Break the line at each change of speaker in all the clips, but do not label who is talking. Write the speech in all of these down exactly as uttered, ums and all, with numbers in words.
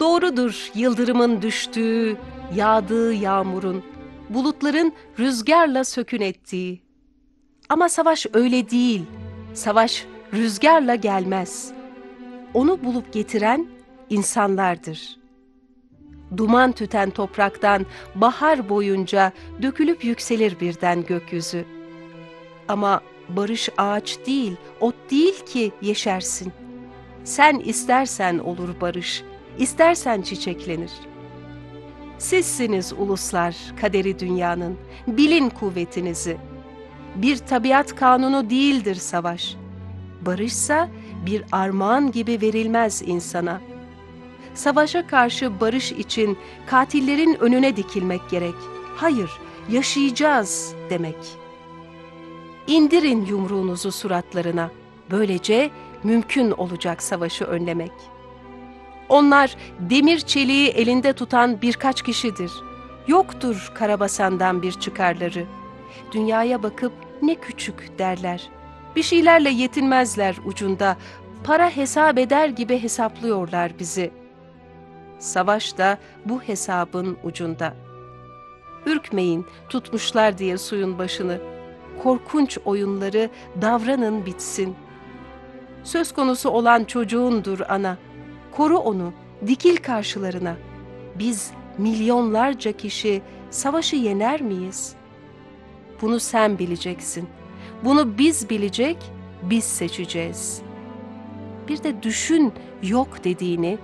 Doğrudur yıldırımın düştüğü, yağdığı yağmurun, bulutların rüzgarla sökün ettiği. Ama savaş öyle değil. Savaş rüzgarla gelmez. Onu bulup getiren insanlardır. Duman tüten topraktan bahar boyunca dökülüp yükselir birden gökyüzü. Ama barış ağaç değil, ot değil ki yeşersin. Sen istersen olur barış, istersen çiçeklenir. Sizsiniz uluslar, kaderi dünyanın, bilin kuvvetinizi. Bir tabiat kanunu değildir savaş. Barışsa bir armağan gibi verilmez insana. Savaşa karşı barış için katillerin önüne dikilmek gerek. Hayır, yaşayacağız demek. İndirin yumruğunuzu suratlarına. Böylece mümkün olacak savaşı önlemek. Onlar demir çeliği elinde tutan birkaç kişidir. Yoktur karabasandan bir çıkarları. Dünyaya bakıp ne küçük derler. Bir şeylerle yetinmezler ucunda. Para hesap eder gibi hesaplıyorlar bizi. Savaş da bu hesabın ucunda. Ürkmeyin tutmuşlar diye suyun başını. Korkunç oyunları davranın bitsin. Söz konusu olan çocuğundur ana. Koru onu, dikil karşılarına. Biz milyonlarca kişi savaşı yener miyiz? Bunu sen bileceksin. Bunu biz bilecek, biz seçeceğiz. Bir de düşün yok dediğini.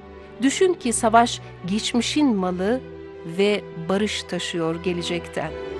Düşün ki savaş geçmişin malı ve barış taşıyor gelecekten.